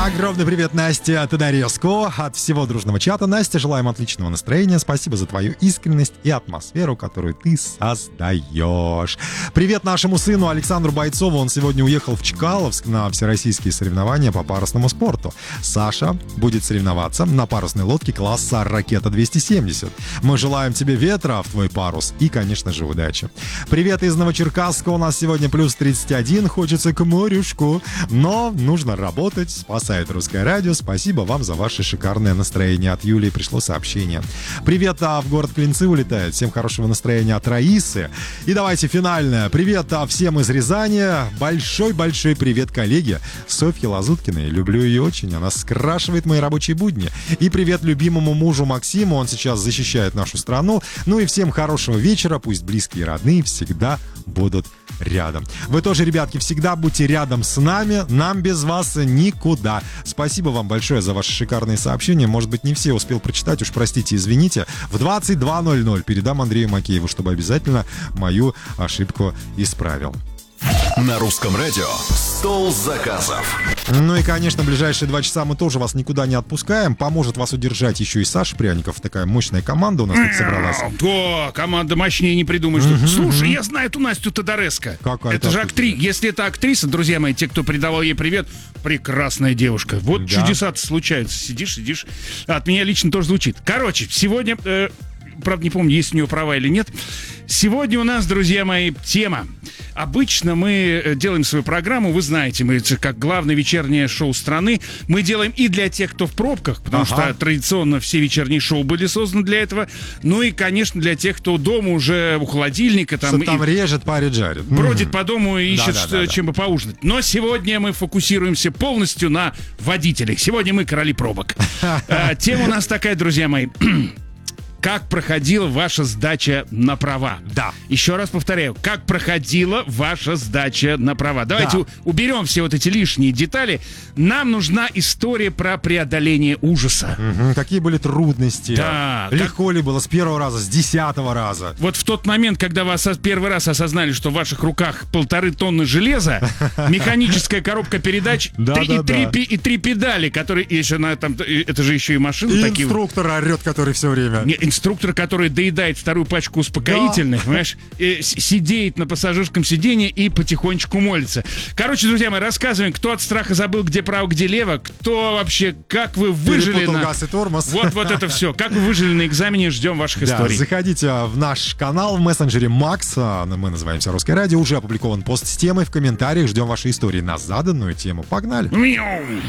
Огромный привет, Настя Тодореску от всего дружного чата. Настя, желаем отличного настроения. Спасибо за твою искренность и атмосферу, которую ты создаешь. Привет нашему сыну Александру Бойцову. Он сегодня уехал в Чкаловск на всероссийские соревнования по парусному спорту. Саша будет соревноваться на парусной лодке класса «Ракета-270». Мы желаем тебе ветра в твой парус и, конечно же, удачи. Привет из Новочеркасска. У нас сегодня плюс 31. Хочется к морюшку, но нужно работать. Спасает Русское радио. Спасибо вам за ваше шикарное настроение. От Юлии пришло сообщение. Привет, в город Клинцы улетает. Всем хорошего настроения от Раисы. И давайте финальное. Привет всем из Рязани. Большой-большой привет коллеге Софье Лазуткиной. Люблю ее очень. Она скрашивает мои рабочие будни. И привет любимому мужу Максиму. Он сейчас защищает нашу страну. Ну и всем хорошего вечера. Пусть близкие и родные всегда будут рядом. Вы тоже, ребятки, всегда будьте рядом с нами. Нам без вас никуда. Спасибо вам большое за ваши шикарные сообщения. Может быть, не все успел прочитать. Уж простите, извините. В 22:00 передам Андрею Макееву, чтобы обязательно мою ошибку исправил. На Русском радио «Стол заказов». Ну и, конечно, ближайшие 2 часа мы тоже вас никуда не отпускаем. Поможет вас удержать еще и Саша Пряников. Такая мощная команда у нас тут собралась. Да, команда мощнее не придумаешь. Слушай, я знаю эту Настю Тодореско. Это же актриса. Если это актриса, друзья мои, те, кто передавал ей привет, прекрасная девушка. Вот да. Чудеса-то случаются. Сидишь. От меня лично тоже звучит. Короче, сегодня... правда, не помню, есть у нее права или нет. Сегодня у нас, друзья мои, тема. Обычно мы делаем свою программу, вы знаете, мы как главное вечернее шоу страны. Мы делаем и для тех, кто в пробках, потому что традиционно все вечерние шоу были созданы для этого. Ну и, конечно, для тех, кто дома уже у холодильника. Там режет, парит, жарит. Бродит по дому и ищет, чем бы поужинать. Но сегодня мы фокусируемся полностью на водителях. Сегодня мы короли пробок. Тема у нас такая, друзья мои. Как проходила ваша сдача на права? Да. Еще раз повторяю, как проходила ваша сдача на права? Давайте уберем все вот эти лишние детали. Нам нужна история про преодоление ужаса. Какие были трудности? Да. Легко ли было с первого раза, с 10-го раза? Вот в тот момент, когда вы первый раз осознали, что в ваших руках 1,5 тонны железа, механическая коробка передач и 3 педали, которые еще на этом, это же еще и машины и такие. Инструктор орет, который все время. Инструктор, который доедает вторую пачку успокоительных, понимаешь, сидит на пассажирском сиденье и потихонечку молится. Короче, друзья мои, рассказываем, кто от страха забыл, где право, где лево, кто вообще, как вы выжили перепутал газ и тормоз. Вот это все. Как вы выжили на экзамене, ждем ваших историй. Заходите в наш канал в мессенджере Макс, мы называемся Русское радио, уже опубликован пост с темой, в комментариях ждем ваши истории на заданную тему. Погнали!